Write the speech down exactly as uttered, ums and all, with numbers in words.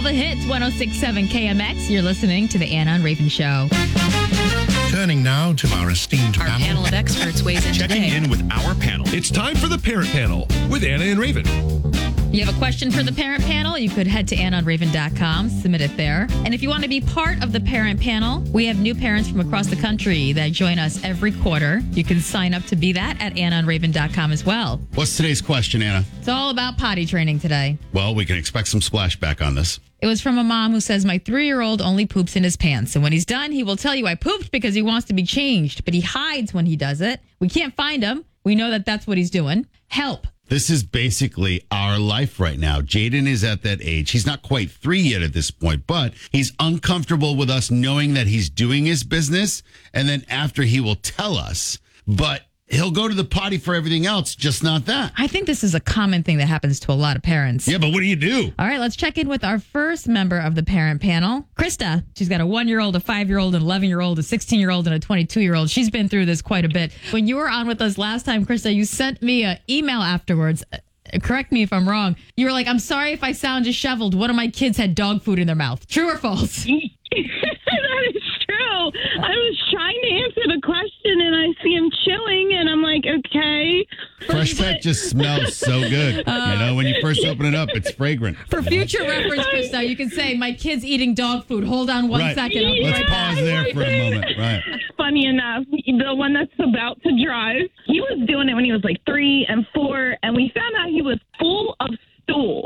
All the hits, one oh six point seven K M X. You're listening to the Anna and Raven Show. Turning now to our esteemed Our panel. panel of experts weighs in Checking today. in with our panel. It's time for the Parent Panel with Anna and Raven. You have a question for the parent panel? You could head to anna and raven dot com, submit it there. And if you want to be part of the parent panel, we have new parents from across the country that join us every quarter. You can sign up to be that at anna and raven dot com as well. What's today's question, Anna? It's all about potty training today. Well, we can expect some splashback on this. It was from a mom who says, my three-year-old only poops in his pants. And when he's done, he will tell you I pooped because he wants to be changed. But he hides when he does it. We can't find him. We know that that's what he's doing. Help. This is basically our life right now. Jaden is at that age. He's not quite three yet at this point, but he's uncomfortable with us knowing that he's doing his business. And then after he will tell us, but he'll go to the potty for everything else, just not that. I think this is a common thing that happens to a lot of parents. Yeah, but what do you do? All right, let's check in with our first member of the parent panel, Krista. She's got a one-year-old, a five-year-old, an eleven-year-old, a sixteen-year-old, and a twenty-two-year-old. She's been through this quite a bit. When you were on with us last time, Krista, you sent me an email afterwards. Uh, Correct me if I'm wrong. You were like, I'm sorry if I sound disheveled. One of my kids had dog food in their mouth. True or false? That is true. I was trying to answer the question and I see him chilling and I'm like, okay. Fresh Pet just smells so good. Uh, you know, when you first open it up, it's fragrant. For future reference, Krista, you can say, my kid's eating dog food. Hold on one Right. second. I'll be Let's right back. pause there for a moment. Right. Funny enough, the one that's about to drive, he was doing it when he was like three and four and we found out he was full of stool.